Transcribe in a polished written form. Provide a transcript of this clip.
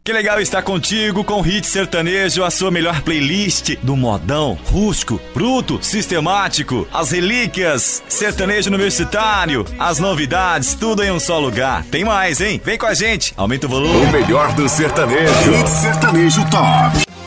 Que legal estar contigo com o Hit Sertanejo, a sua melhor playlist do modão, rústico, bruto, sistemático, as relíquias, sertanejo universitário, as novidades, tudo em um só lugar. Tem mais, hein? Vem com a gente, aumenta o volume. O melhor do sertanejo. Hit Sertanejo Top.